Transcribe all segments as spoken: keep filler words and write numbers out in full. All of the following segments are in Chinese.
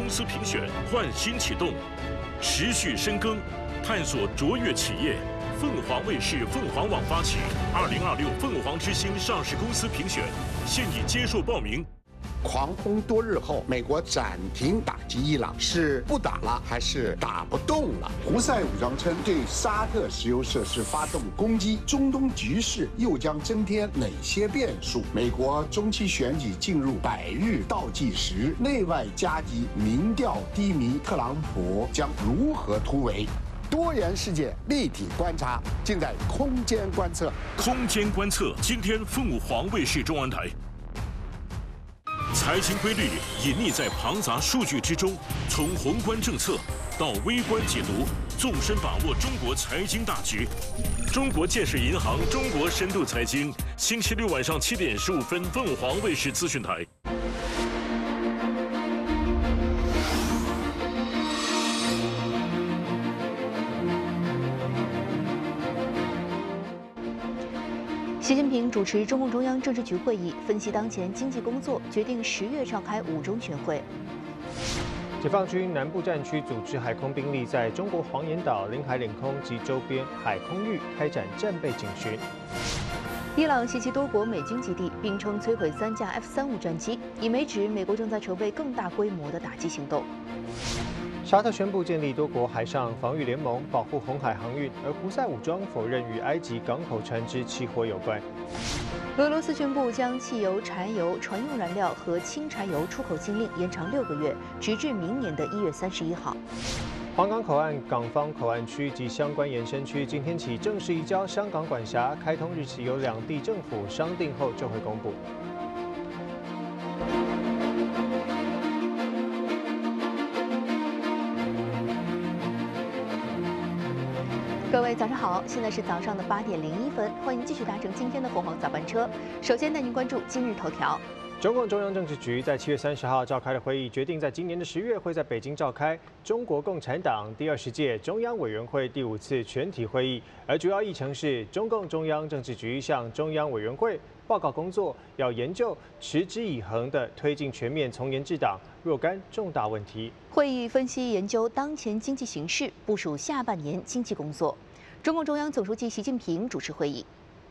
公司评选焕新启动，持续深耕，探索卓越企业。凤凰卫视、凤凰网发起二零二六凤凰之星上市公司评选，现已接受报名。 狂轰多日后，美国暂停打击伊朗，是不打了还是打不动了？胡塞武装称对沙特石油设施发动攻击，中东局势又将增添哪些变数？美国中期选举进入百日倒计时，内外夹击，民调低迷，特朗普将如何突围？ 多元世界立体观察，尽在空间观测。 空间观测，今天凤凰卫视中文台。财经规律隐匿在庞杂数据之中，从宏观政策到微观解读，纵深把握中国财经大局。中国建设银行中国深度财经，星期六晚上七点十五分，凤凰卫视资讯台。 习近平主持中共中央政治局会议，分析当前经济工作，决定十月召开五中全会。 解放军南部战区组织海空兵力在中国黄岩岛、领海领空及周边海空域开展战备警巡。 伊朗袭击多国美军基地，并称摧毁三架 F 三五战机，以美指美国正在筹备更大规模的打击行动。 沙特宣布建立多国海上防御联盟，保护红海航运，而胡塞武装否认与埃及港口船只起火有关。 俄罗斯宣布将汽油、柴油、船用燃料和轻柴油出口禁令延长六个月，直至明年的一月三十一号。 黄港口岸港方口岸区及相关延伸区今天起正式移交香港管辖，开通日期由两地政府商定后就会公布。 各位早上好，现在是早上的八点零一分，欢迎继续搭乘今天的凤凰早班车。首先带您关注今日头条。 中共中央政治局在七月三十号召开的会议，决定在今年的十月会在北京召开中国共产党第二十届中央委员会第五次全体会议，而主要议程是中共中央政治局向中央委员会报告工作，要研究持之以恒地推进全面从严治党若干重大问题。 会议分析研究当前经济形势，部署下半年经济工作。 中共中央总书记习近平主持会议。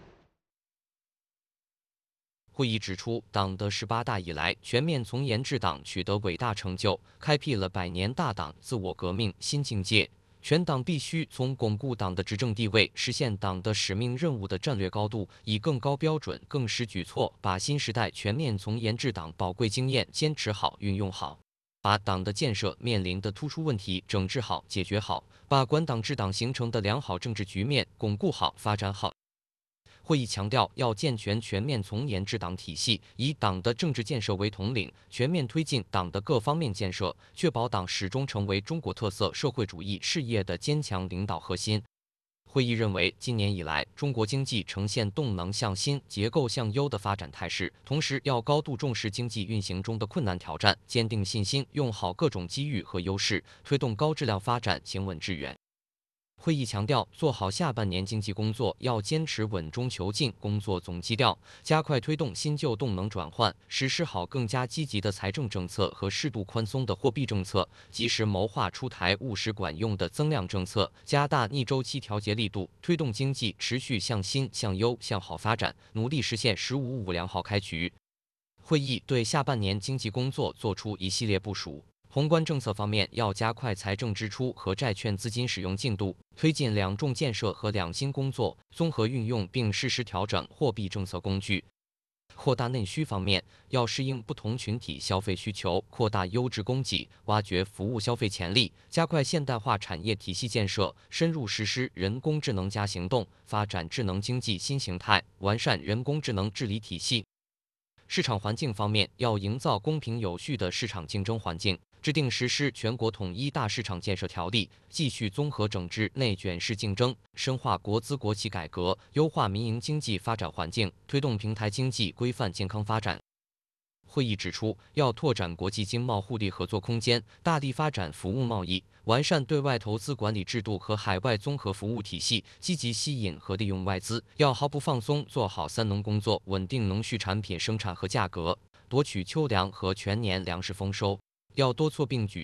会议指出，党的十八大以来，全面从严治党取得伟大成就，开辟了百年大党自我革命新境界。全党必须从巩固党的执政地位、实现党的使命任务的战略高度，以更高标准、更实举措，把新时代全面从严治党宝贵经验坚持好、运用好。 把党的建设面临的突出问题整治好、解决好，把管党治党形成的良好政治局面巩固好、发展好。会议强调，要健全全面从严治党体系，以党的政治建设为统领，全面推进党的各方面建设，确保党始终成为中国特色社会主义事业的坚强领导核心。 会议认为，今年以来，中国经济呈现动能向新、结构向优的发展态势，同时要高度重视经济运行中的困难挑战，坚定信心，用好各种机遇和优势，推动高质量发展，行稳致远。会议强调，做好下半年经济工作，要坚持稳中求进工作总基调，加快推动新旧动能转换，实施好更加积极的财政政策和适度宽松的货币政策，及时谋划出台务实管用的增量政策，加大逆周期调节力度，推动经济持续向新、向优、向好发展，努力实现“十五五”良好开局。会议对下半年经济工作作出一系列部署。 宏观政策方面，要加快财政支出和债券资金使用进度，推进两重建设和两新工作，综合运用并适时调整货币政策工具。扩大内需方面，要适应不同群体消费需求，扩大优质供给，挖掘服务消费潜力，加快现代化产业体系建设，深入实施人工智能加行动，发展智能经济新形态，完善人工智能治理体系。市场环境方面，要营造公平有序的市场竞争环境。 制定实施全国统一大市场建设条例，继续综合整治内卷式竞争，深化国资国企改革，优化民营经济发展环境，推动平台经济规范健康发展。会议指出，要拓展国际经贸互利合作空间，大力发展服务贸易，完善对外投资管理制度和海外综合服务体系，积极吸引和利用外资。要毫不放松做好三农工作，稳定农畜产品生产和价格，夺取秋粮和全年粮食丰收。要多措并举，